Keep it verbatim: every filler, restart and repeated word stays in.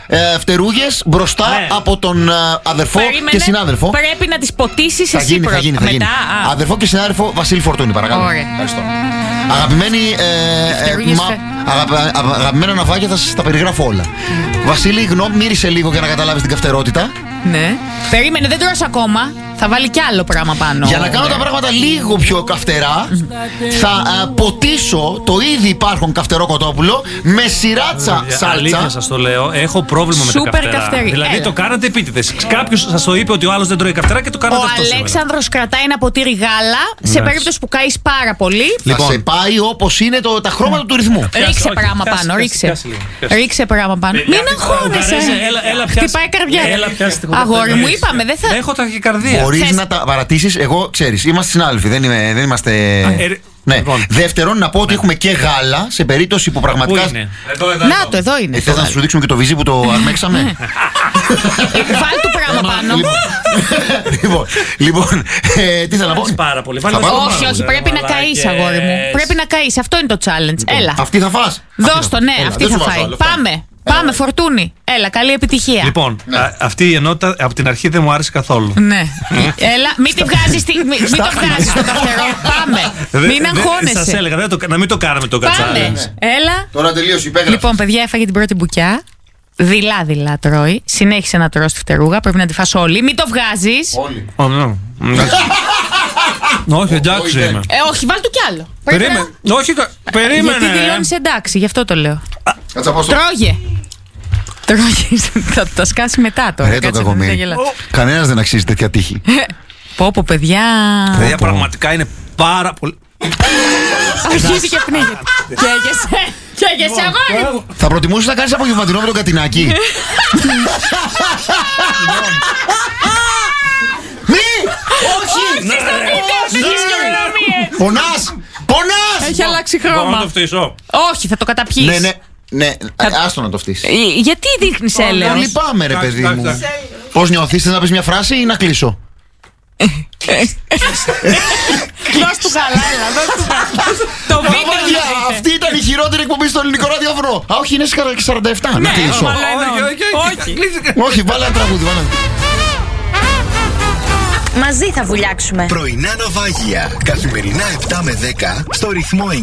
ε, φτερούγες μπροστά ναι. από τον ε, αδερφό Περίμενε, και συνάδελφο. Πρέπει να τις ποτίσεις θα εσύ γίνει, πρώτα. Θα γίνει, θα γίνει. Μετά, αδερφό και συνάδελφο Βασίλη Φορτούνη, παρακαλώ. Ωραία. Ευχαριστώ. Αγαπημένοι, ε, ε, μα, αγαπα, αγαπημένα ναυάγια, θα σας τα περιγράφω όλα. Βασίλη, γνώμη, μύρισε λίγο για να καταλάβεις την καυτερότητα. Ναι. Περίμενε, δεν τρως ακόμα. Θα βάλει κι άλλο πράγμα πάνω. Για να κάνω τα πράγματα λίγο πιο καυτερά, θα α, ποτίσω το ήδη υπάρχον καυτερό κοτόπουλο με σιράτσα σάλτσα. Αλήθεια σας το λέω, έχω πρόβλημα Σούπερ με τα καυτερά. Καυτερή. Δηλαδή Έλα. το κάνατε επίτηδες. Κάποιος σας το είπε ότι ο άλλος δεν τρώει καυτερά και το κάνατε ο αυτό. Ο Αλέξανδρος κρατάει ένα ποτήρι γάλα σε ναι. περίπτωση που καείς πάρα πολύ. Λοιπόν, θα σε πάει όπως είναι το, τα χρώματα του ρυθμού. Ρίξε πράγμα πάνω, ρίξε. Ρίξε πράγμα πάνω. Μην αγχώνεσαι. Χτυπάει καρδιά. Αγόρι μου, είπαμε, δεν θα. Έχω ταχυκαρδία. Μπορείς να τα παρατήσεις. Εγώ, ξέρεις, είμαστε συνάδελφοι, δεν, είμαι, δεν είμαστε. Ναι. Λοιπόν. Δεύτερον, να πω ότι έχουμε και γάλα σε περίπτωση που πραγματικά. Πού είναι? Εδώ, εδώ, να το, εδώ είναι. Ε, θες να σου δείξουμε και το βυζί που το αρμέξαμε? Βάλ του πράγμα πάνω. Λοιπόν, λοιπόν ε, τι θέλω να πω. Πάρα πολύ. Όχι, όχι, πρέπει να καείς, αγόρι μου. Πρέπει να καείς. Αυτό είναι το challenge. Έλα. Αυτή θα φας. Δώσ' το, ναι, αυτή θα φάει. Πάμε. Πάμε, Φορτούνη. Έλα, καλή επιτυχία. Λοιπόν, ναι. α, αυτή η ενότητα από την αρχή δεν μου άρεσε καθόλου. Ναι. Έλα, μην τη βγάζεις, μην, μην το βγάζεις το καυτερό. Πάμε. Δε, μην αγχώνεσαι. Σας έλεγα δεν το, να μην το κάναμε το κατσάλι. Έλα. Τώρα τελείωσε, υπέγραψε. Λοιπόν, παιδιά, έφαγε την πρώτη μπουκιά. Δειλά-δειλά τρώει. Συνέχισε να τρως τη φτερούγα. Πρέπει να τη φας όλη. Μην το βγάζεις. Όλοι. Oh, no. Όχι, εντάξει είμαι. Ε, όχι, βάλ του κι άλλο. Περίμενε. Όχι, περίμενε. Γιατί δηλώνεις εντάξει, γι' αυτό το λέω. Κάτσα πώς το. Τρώγε. Τρώγε. Θα τα σκάσει μετά τώρα. Ρε το κακομοίρι. Κανένας δεν αξίζει τέτοια τύχη. Πω πω, παιδιά. Παιδιά, πραγματικά είναι πάρα πολύ. Αρχίζει και πνίγεται. Καίγεσαι. Καίγεσαι, αγόρι μου. Θα προτιμούσες να κάνεις απογευματινό με τον Κατινάκη? Μη! Όχι! Πονάς! Πονάς! Έχει αλλάξει χρώμα. Να το φτύσω. Όχι, θα το καταπιείς. Ναι, ναι. Ναι, άστο να το φτύσεις. Γιατί δείχνεις έλεος? Λυπάμαι ρε παιδί μου. Πώς νιώθεις, θες να πεις μια φράση ή να κλείσω? Δώσ' του καλά, έλα, δώσ' του καλά. Το βίντεο. Αυτή ήταν η χειρότερη εκπομπή στο ελληνικό ραδιόφωνο. Α, όχι, είναι σαράντα επτά. Να κλείσω. Όχι, βάλε ένα τραγούδι, βάλε. Μαζί θα βουλιάξουμε. Πρωινά ναυάγια. Καθημερινά επτά με δέκα στο ρυθμό